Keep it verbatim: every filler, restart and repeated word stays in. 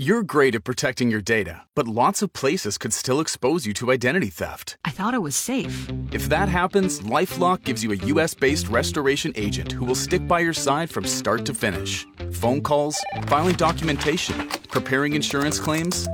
You're great at protecting your data, but lots of places could still expose you to identity theft. I thought it was safe. If that happens, LifeLock gives you a U S-based restoration agent who will stick by your side from start to finish. Phone calls, filing documentation, preparing insurance claims,